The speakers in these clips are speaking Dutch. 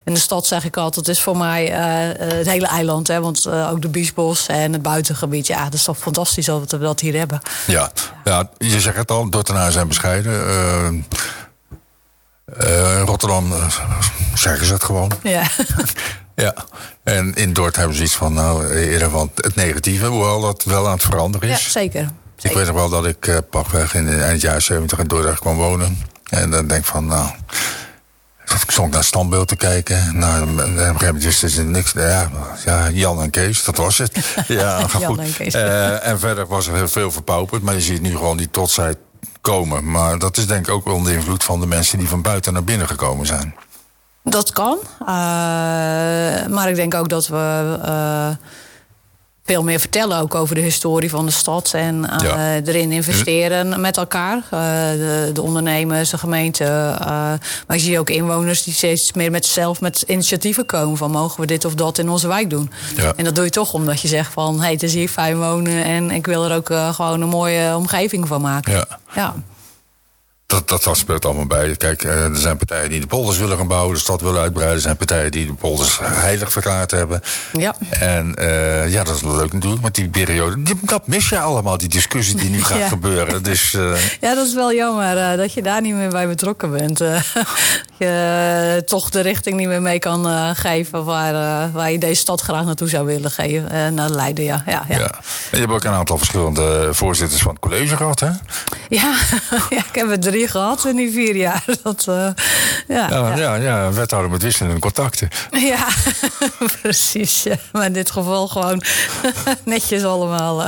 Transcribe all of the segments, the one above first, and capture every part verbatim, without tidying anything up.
En de stad, zeg ik altijd, is voor mij uh, het hele eiland. Hè, want uh, ook de Biesbos en het buitengebied. Ja, dat is toch fantastisch dat we dat hier hebben. Ja, ja je zegt het al, Dordtenaren zijn bescheiden. Uh, uh, Rotterdam uh, zeggen ze het gewoon. Ja. Ja, en in Dordt hebben ze iets van, nou, eerder van het negatieve, hoewel dat wel aan het veranderen is. Ja, zeker. Ik zeker. weet nog wel dat ik uh, pakweg in de eind jaren zeventig in Dordrecht kwam wonen. En dan denk ik van, nou, ik stond naar het standbeeld te kijken. Nou, op een gegeven moment is er niks. Ja, ja, Jan en Kees, dat was het. Ja, Jan goed. en Kees. Uh, en verder was er heel veel verpauperd, maar je ziet nu gewoon die trotsheid komen. Maar dat is denk ik ook wel onder invloed van de mensen die van buiten naar binnen gekomen zijn. Dat kan. Uh, maar ik denk ook dat we uh, veel meer vertellen ook over de historie van de stad. En uh, ja. erin investeren met elkaar. Uh, de, de ondernemers, de gemeente. Uh, maar je ziet ook inwoners die steeds meer met zelf met initiatieven komen. Van mogen we dit of dat in onze wijk doen. Ja. En dat doe je toch omdat je zegt van hey, het is hier fijn wonen. En ik wil er ook uh, gewoon een mooie omgeving van maken. Ja. Ja. Dat, dat, dat speelt allemaal bij. Kijk, er zijn partijen die de polders willen gaan bouwen, de stad willen uitbreiden. Er zijn partijen die de polders heilig verklaard hebben. Ja. En uh, ja, dat is leuk natuurlijk, maar die periode, die, dat mis je allemaal, die discussie die nu gaat ja. gebeuren. Dus, uh... Ja, dat is wel jammer uh, dat je daar niet meer bij betrokken bent. Uh, je uh, toch de richting niet meer mee kan uh, geven waar, uh, waar je deze stad graag naartoe zou willen geven. Uh, naar Leiden, ja. Ja, ja. ja. En je hebt ook een aantal verschillende voorzitters van het college gehad, hè? Ja, ja ik heb er drie gehad in die vier jaar. Dat, uh, ja, ja, ja. Ja, ja, een wethouder met wisselende contacten. Ja, precies. Ja. Maar in dit geval gewoon netjes allemaal.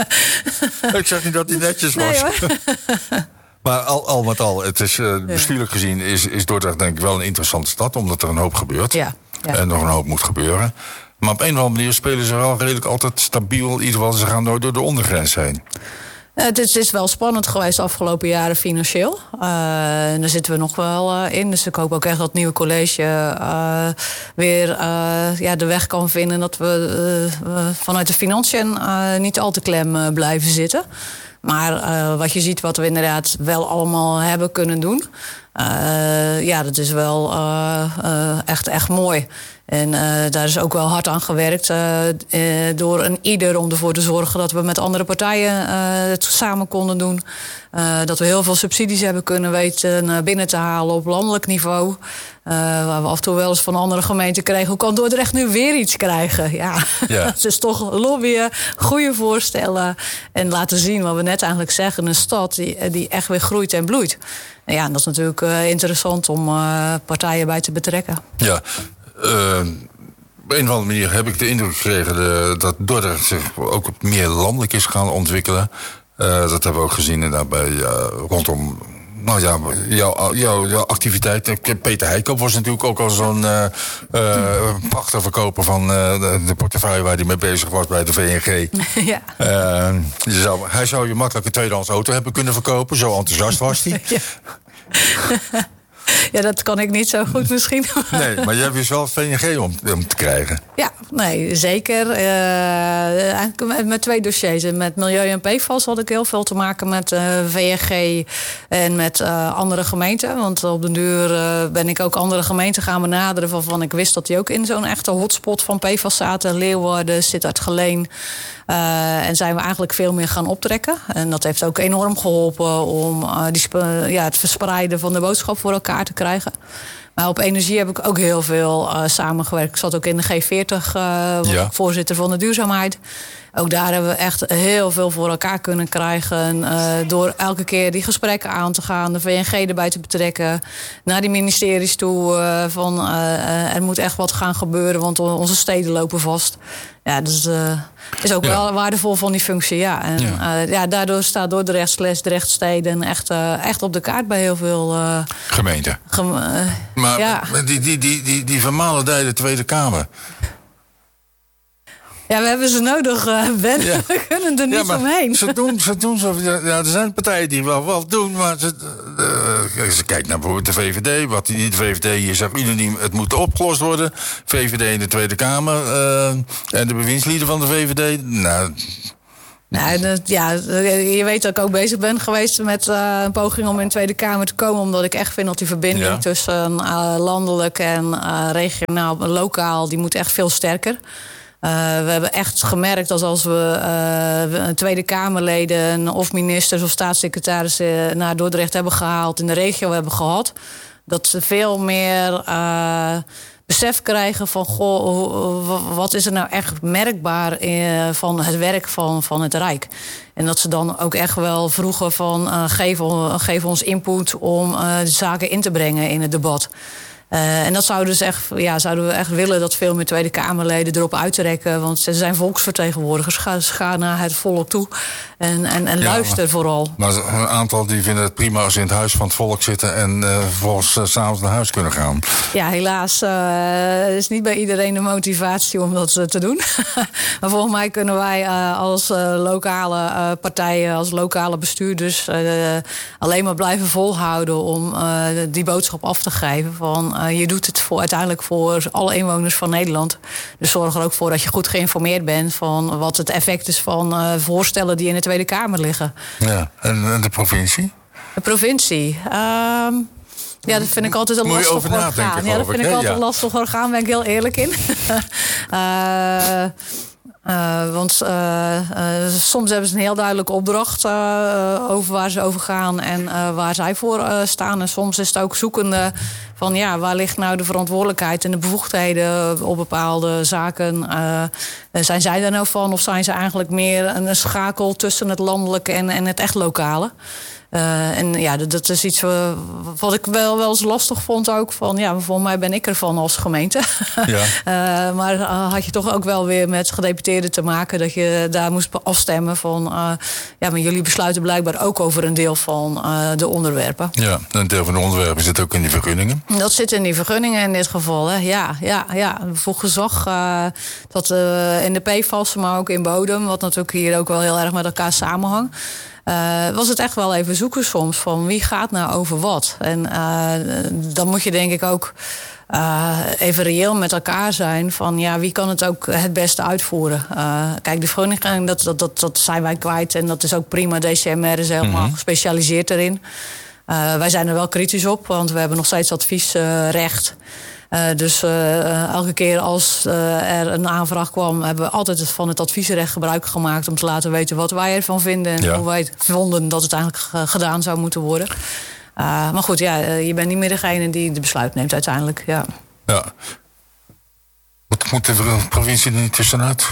Ik zeg niet dat hij netjes was. Nee, hoor. Maar al, al met al, het is, uh, bestuurlijk gezien is, is Dordrecht denk ik wel een interessante stad, omdat er een hoop gebeurt. Ja, ja. En nog een hoop moet gebeuren. Maar op een of andere manier spelen ze wel redelijk altijd stabiel. In ieder geval, ze gaan nooit door de ondergrens heen. Het is, is wel spannend geweest de afgelopen jaren financieel. Uh, en daar zitten we nog wel uh, in. Dus ik hoop ook echt dat het nieuwe college uh, weer uh, ja, de weg kan vinden. Dat we uh, vanuit de financiën uh, niet al te klem uh, blijven zitten. Maar uh, wat je ziet, wat we inderdaad wel allemaal hebben kunnen doen. Uh, ja, dat is wel uh, uh, echt, echt mooi. En uh, daar is ook wel hard aan gewerkt uh, uh, door een ieder om ervoor te zorgen dat we met andere partijen uh, het samen konden doen. Uh, dat we heel veel subsidies hebben kunnen weten uh, binnen te halen op landelijk niveau. Uh, waar we af en toe wel eens van andere gemeenten kregen. Hoe kan Dordrecht nu weer iets krijgen? Ja, ja. Het is toch lobbyen, goede voorstellen. En laten zien wat we net eigenlijk zeggen. Een stad die, die echt weer groeit en bloeit. Nou ja, en dat is natuurlijk uh, interessant om uh, partijen bij te betrekken. Ja. Uh, op een of andere manier heb ik de indruk gekregen de, dat Dordrecht zich ook meer landelijk is gaan ontwikkelen. Uh, dat hebben we ook gezien inderdaad bij uh, rondom nou ja, jouw, jouw, jouw activiteit. Peter Heikoop was natuurlijk ook al zo'n uh, uh, prachtige verkoper van uh, de, de portefeuille waar hij mee bezig was bij de V N G. Ja. Uh, je zou, hij zou je makkelijk een tweedehands auto hebben kunnen verkopen, zo enthousiast was hij. Ja. Ja, dat kan ik niet zo goed misschien. Nee, maar je hebt dus wel het V N G om, om te krijgen. Ja, nee, zeker. Uh, eigenlijk met, met twee dossiers. Met milieu en P F A S had ik heel veel te maken met uh, V N G en met uh, andere gemeenten. Want op den duur uh, ben ik ook andere gemeenten gaan benaderen waarvan ik wist dat die ook in zo'n echte hotspot van P F A S zaten. Leeuwarden, Sittard-Geleen. Uh, en zijn we eigenlijk veel meer gaan optrekken. En dat heeft ook enorm geholpen om uh, die sp- ja, het verspreiden van de boodschap voor elkaar te krijgen. Maar op energie heb ik ook heel veel uh, samengewerkt. Ik zat ook in de G veertig, uh, ja. voorzitter van de duurzaamheid. Ook daar hebben we echt heel veel voor elkaar kunnen krijgen. Uh, door elke keer die gesprekken aan te gaan, de V N G erbij te betrekken. Naar die ministeries toe. Uh, van uh, uh, er moet echt wat gaan gebeuren, want onze steden lopen vast. Ja, dat is, uh, is ook ja. wel waardevol van die functie. Ja. En, ja. Uh, ja, daardoor staat Dordrecht slash Drechtsteden echt, uh, echt op de kaart bij heel veel uh, gemeenten. Gem- uh, maar ja. die, die, die, die, die vermalendijde Tweede Kamer. Ja, we hebben ze nodig, uh, Ben. Ja. We kunnen er niet ja, omheen. Ze doen, ze doen zo. Ja, er zijn partijen die wel wat doen, maar ze, uh, ze kijken naar bijvoorbeeld de V V D. Wat die, de V V D hier zegt unaniem, het moet opgelost worden. V V D in de Tweede Kamer uh, en de bewindslieden van de V V D. Nou, Nou, dat, ja, je weet dat ik ook bezig ben geweest met uh, een poging om in de Tweede Kamer te komen. Omdat ik echt vind dat die verbinding ja. tussen uh, landelijk en uh, regionaal en lokaal, die moet echt veel sterker. Uh, we hebben echt gemerkt dat als we uh, Tweede Kamerleden of ministers of staatssecretarissen naar Dordrecht hebben gehaald, in de regio hebben gehad, dat ze veel meer Uh, besef krijgen van, goh, wat is er nou echt merkbaar in, van het werk van, van het Rijk. En dat ze dan ook echt wel vroegen van, uh, geef, geef ons input om uh, de zaken in te brengen in het debat. Uh, en dat zouden, dus echt, ja, zouden we echt willen dat veel meer Tweede Kamerleden erop uittrekken. Want ze zijn volksvertegenwoordigers. Ga, ga naar het volk toe en, en, en ja, luister maar, vooral. Maar een aantal die vinden het prima als ze in het huis van het volk zitten en uh, vervolgens uh, 's avonds naar huis kunnen gaan. Ja, helaas uh, is niet bij iedereen de motivatie om dat uh, te doen. Maar volgens mij kunnen wij uh, als uh, lokale uh, partijen, als lokale bestuurders Uh, alleen maar blijven volhouden om uh, die boodschap af te geven van Uh, je doet het voor, uiteindelijk voor alle inwoners van Nederland. Dus zorg er ook voor dat je goed geïnformeerd bent van wat het effect is van uh, voorstellen die in de Tweede Kamer liggen. Ja, en, en de provincie? De provincie. Uh, Ja, dat vind ik altijd een lastig orgaan. Ja, dat vind ik, ik altijd een lastig orgaan, ben ik heel eerlijk in. uh, Uh, want uh, uh, soms hebben ze een heel duidelijke opdracht uh, over waar ze over gaan en uh, waar zij voor uh, staan. En soms is het ook zoekende van ja, waar ligt nou de verantwoordelijkheid en de bevoegdheden op bepaalde zaken. Uh, zijn zij daar nou van of zijn ze eigenlijk meer een schakel tussen het landelijke en, en het echt lokale? Uh, en ja, dat, dat is iets uh, wat ik wel, wel eens lastig vond ook. Van, ja, volgens mij ben ik ervan als gemeente. Ja. uh, maar uh, had je toch ook wel weer met gedeputeerden te maken dat je daar moest afstemmen van Uh, ja, maar jullie besluiten blijkbaar ook over een deel van uh, de onderwerpen. Ja, een deel van de onderwerpen zit ook in die vergunningen. Dat zit in die vergunningen in dit geval. Hè. Ja, ja, ja. Voor gezag uh, dat uh, in de P F A S, maar ook in bodem, wat natuurlijk hier ook wel heel erg met elkaar samenhangt. Uh, was het echt wel even zoeken soms van wie gaat nou over wat. En uh, dan moet je denk ik ook uh, even reëel met elkaar zijn van ja, wie kan het ook het beste uitvoeren. Uh, kijk, de vergunning, dat, dat, dat, dat zijn wij kwijt en dat is ook prima. D C M R is helemaal mm-hmm. gespecialiseerd erin. Uh, wij zijn er wel kritisch op, want we hebben nog steeds adviesrecht. Uh, dus uh, elke keer als uh, er een aanvraag kwam, hebben we altijd van het adviesrecht gebruik gemaakt om te laten weten wat wij ervan vinden en ja. hoe wij vonden dat het eigenlijk gedaan zou moeten worden. Uh, maar goed, ja, je bent niet meer degene die de besluit neemt uiteindelijk. Ja. Ja. Wat moet de provincie er niet tussenuit?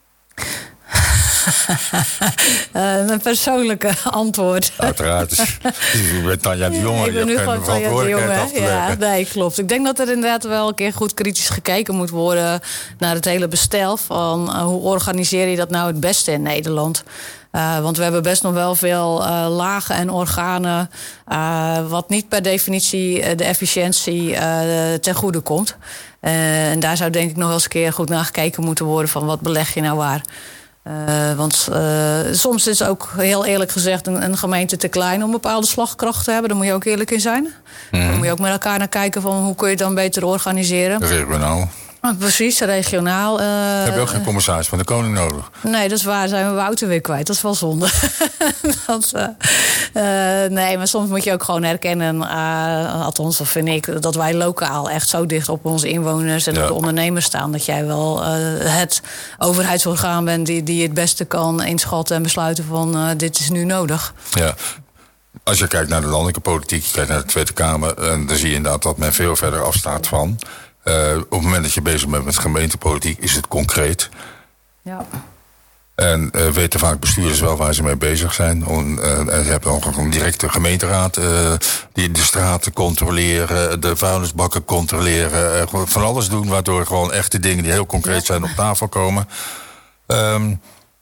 uh, een persoonlijke antwoord. Uiteraard. Je bent Tanja de Jonge. Ik ben nu gewoon Tanja de Jonge. Ja, nee, klopt. Ik denk dat er inderdaad wel een keer goed kritisch gekeken moet worden naar het hele bestel van uh, hoe organiseer je dat nou het beste in Nederland. Uh, want we hebben best nog wel veel uh, lagen en organen Uh, wat niet per definitie uh, de efficiëntie uh, ten goede komt. Uh, en daar zou denk ik nog wel eens een keer goed naar gekeken moeten worden van wat beleg je nou waar. Uh, want uh, soms is ook heel eerlijk gezegd een, een gemeente te klein om bepaalde slagkracht te hebben. Daar moet je ook eerlijk in zijn. Mm. Dan moet je ook met elkaar naar kijken van hoe kun je het dan beter organiseren. Regionaal. Ah, precies, regionaal. Uh, Heb je ook geen commissaris van de koning nodig? Nee, dat is waar. Zijn we Wouter weer kwijt. Dat is wel zonde. dat, uh, uh, nee, maar soms moet je ook gewoon herkennen, uh, althans dat vind ik, dat wij lokaal echt zo dicht op onze inwoners en ja. op de ondernemers staan, dat jij wel uh, het overheidsorgaan bent die, die het beste kan inschatten en besluiten van uh, dit is nu nodig. Ja. Als je kijkt naar de landelijke politiek, je kijkt naar de Tweede Kamer, en dan zie je inderdaad dat men veel verder afstaat van. Uh, op het moment dat je bezig bent met gemeentepolitiek is het concreet. Ja. En uh, weten vaak bestuurders wel waar ze mee bezig zijn. Om, uh, en je hebt ook een directe gemeenteraad uh, die de straten controleren, de vuilnisbakken controleren. Uh, van alles doen waardoor gewoon echte dingen die heel concreet zijn op tafel komen. Um,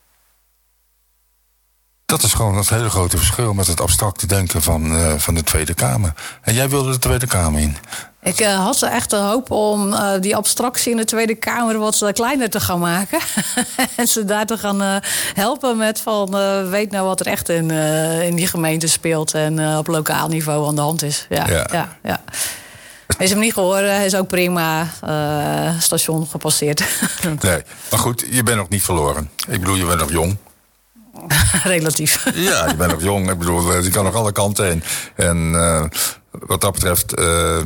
Dat is gewoon het hele grote verschil met het abstracte denken van, uh, van de Tweede Kamer. En jij wilde de Tweede Kamer in. Ik uh, had echt de hoop om uh, die abstractie in de Tweede Kamer wat uh, kleiner te gaan maken. en ze daar te gaan uh, helpen met van uh, weet nou wat er echt in, uh, in die gemeente speelt en uh, op lokaal niveau aan de hand is. Ja, ja. ja, ja. Is hem niet gehoord, is ook prima. Uh, station gepasseerd. Nee, maar goed, je bent nog niet verloren. Ik bedoel, je bent nog jong. Relatief. Ja, je bent nog jong. Ik bedoel, je kan nog alle kanten heen. En uh, wat dat betreft... Uh,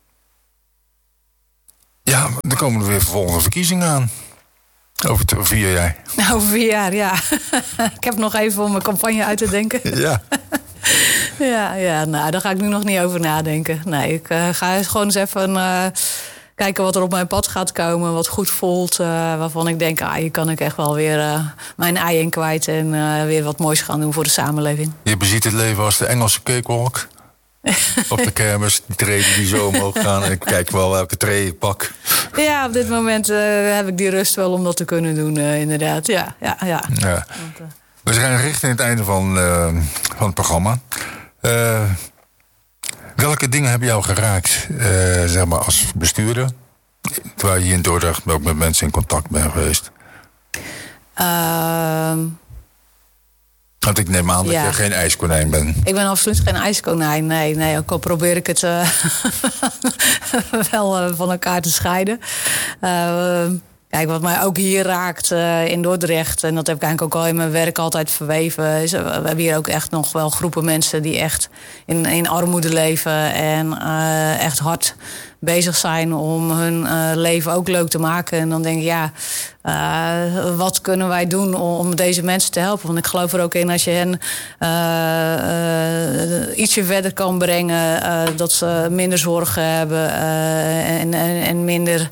ja, er komen er weer vervolgende verkiezingen aan. Over t- vier jaar. Over vier jaar, ja. Ik heb nog even om mijn campagne uit te denken. Ja. ja, ja, nou, daar ga ik nu nog niet over nadenken. Nee, ik uh, ga gewoon eens even... Uh, kijken wat er op mijn pad gaat komen, wat goed voelt. Uh, waarvan ik denk, ah, hier kan ik echt wel weer uh, mijn ei in kwijt... en uh, weer wat moois gaan doen voor de samenleving. Je beziet het leven als de Engelse cakewalk. Op de kermis, die treden die zo omhoog gaan. En ik kijk wel welke tree ik pak. Ja, op dit moment uh, heb ik die rust wel om dat te kunnen doen, uh, inderdaad. Ja, ja, ja. ja. Want, uh... We zijn richting het einde van, uh, van het programma. Uh, welke dingen hebben jou geraakt, uh, zeg maar, als bestuurder? Terwijl je hier in Dordrecht ook met mensen in contact bent geweest. Uh... Want ik neem aan dat ja. je geen ijskonijn bent. Ik ben absoluut geen ijskonijn, nee. nee ook al probeer ik het uh, wel uh, van elkaar te scheiden. Uh, kijk, wat mij ook hier raakt uh, in Dordrecht... en dat heb ik eigenlijk ook al in mijn werk altijd verweven... is, uh, we hebben hier ook echt nog wel groepen mensen... die echt in, in armoede leven en uh, echt hard bezig zijn... om hun uh, leven ook leuk te maken. En dan denk ik, ja... Uh, wat kunnen wij doen om, om deze mensen te helpen? Want ik geloof er ook in als je hen uh, uh, ietsje verder kan brengen... Uh, dat ze minder zorgen hebben uh, en, en, en minder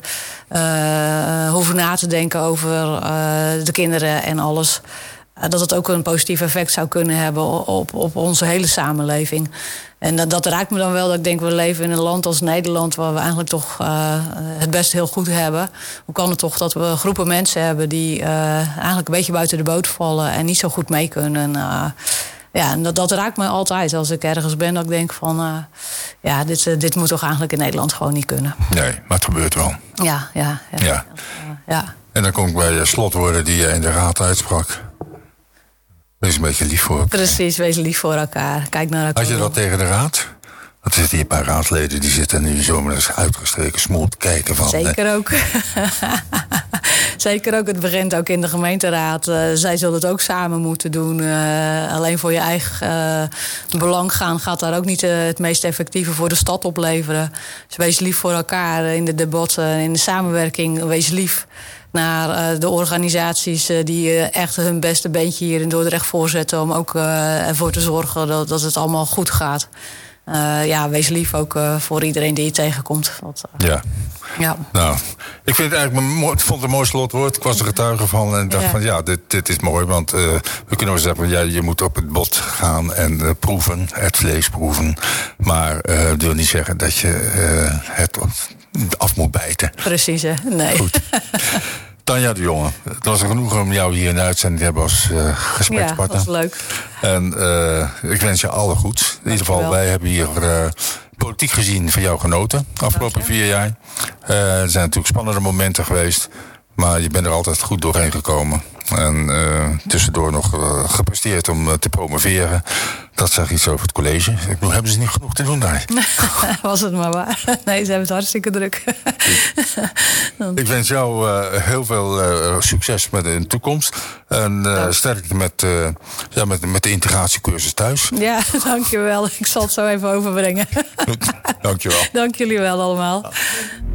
uh, hoeven na te denken over uh, de kinderen en alles... Uh, dat het ook een positief effect zou kunnen hebben op, op onze hele samenleving. En dat, dat raakt me dan wel dat ik denk, we leven in een land als Nederland... waar we eigenlijk toch uh, het best heel goed hebben. Hoe kan het toch dat we groepen mensen hebben... die uh, eigenlijk een beetje buiten de boot vallen en niet zo goed mee kunnen... Uh, ja, en dat, dat raakt me altijd als ik ergens ben. Dat ik denk van, uh, ja, dit, uh, dit moet toch eigenlijk in Nederland gewoon niet kunnen. Nee, maar het gebeurt wel. Ja, ja. ja, ja. Uh, ja. En dan kom ik bij de slotwoorden die je in de raad uitsprak. Wees een beetje lief voor elkaar. Precies, wees lief voor elkaar. Kijk naar elkaar. Had je dat tegen de raad? Want er zitten hier een paar raadsleden die zitten nu zo met een uitgestreken smoel te kijken van... Zeker ook. Zeker ook. Het begint ook in de gemeenteraad. Uh, zij zullen het ook samen moeten doen. Uh, alleen voor je eigen uh, belang gaan gaat daar ook niet uh, het meest effectieve voor de stad opleveren. Dus wees lief voor elkaar in de debatten, in de samenwerking. Wees lief naar uh, de organisaties uh, die uh, echt hun beste beentje hier in Dordrecht voorzetten... om ook uh, ervoor te zorgen dat, dat het allemaal goed gaat. Uh, ja, wees lief ook uh, voor iedereen die je tegenkomt. Dat, uh, ja. ja. Nou, ik vind het eigenlijk een mooi, vond het een mooi slotwoord. Ik was er getuige van en dacht ja. van ja, dit, dit is mooi. Want uh, we kunnen wel zeggen, ja, je moet op het bot gaan en uh, proeven, het vlees proeven. Maar uh, dat wil niet zeggen dat je uh, het af moet bijten. Precies, hè? Nee. Goed. Tanja de Jonge, het was genoeg om jou hier in de uitzending te hebben als uh, gesprekspartner. Ja, dat was leuk. En uh, ik wens je alle goeds. In ieder geval, wij hebben hier uh, politiek gezien van jou genoten de afgelopen vier jaar. Uh, er zijn natuurlijk spannende momenten geweest, maar je bent er altijd goed doorheen gekomen. En uh, tussendoor nog uh, gepresteerd om uh, te promoveren. Dat zegt iets over het college. Ik bedoel, hebben ze niet genoeg te doen daar? Was het maar waar. Nee, ze hebben het hartstikke druk. Ik wens jou uh, heel veel uh, succes met in de toekomst. En uh, sterkte met, uh, ja, met, met de integratiecursus thuis. Ja, dankjewel. Ik zal het zo even overbrengen. Dankjewel. Dank jullie wel allemaal.